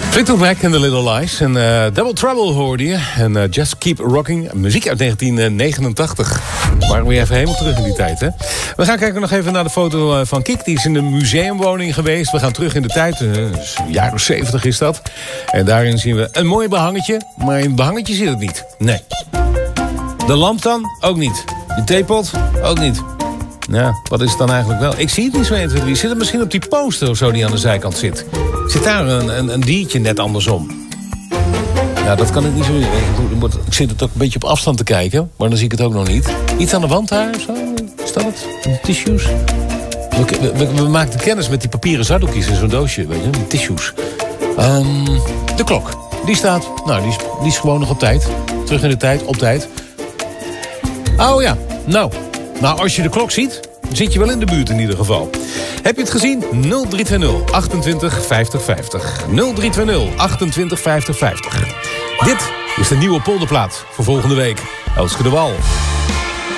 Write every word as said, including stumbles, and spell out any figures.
Fleetwood Mac en The Little Lies. En uh, Double Trouble hoorde je. En uh, Just Keep Rocking. Muziek uit negentien negenentachtig. Waren we even helemaal terug in die tijd, hè? We gaan kijken nog even naar de foto van Kiek. Die is in de museumwoning geweest. We gaan terug in de tijd. Uh, jaren zeventig is dat. En daarin zien we een mooi behangetje. Maar in het behangetje zit het niet. Nee. De lamp dan? Ook niet. De theepot? Ook niet. Ja, wat is het dan eigenlijk wel? Ik zie het niet zo even. Zit het misschien op die poster of zo die aan de zijkant zit? Zit daar een, een, een diertje net andersom? Ja, dat kan ik niet zo... Ik, moet, ik zit het ook een beetje op afstand te kijken, maar dan zie ik het ook nog niet. Iets aan de wand daar of zo? Is dat het? Tissues? We, we, we maakten kennis met die papieren zakdoekjes in zo'n doosje, weet je? Die tissues. Um, de klok. Die staat... Nou, die is, die is gewoon nog op tijd. Terug in de tijd, op tijd. Oh ja, nou... Nou, als je de klok ziet, zit je wel in de buurt in ieder geval. Heb je het gezien? nul drie twee nul achtentwintig vijftig vijftig. nul drie twee nul achtentwintig vijftig vijftig. Dit is de nieuwe polderplaat voor volgende week. Elske de Wal.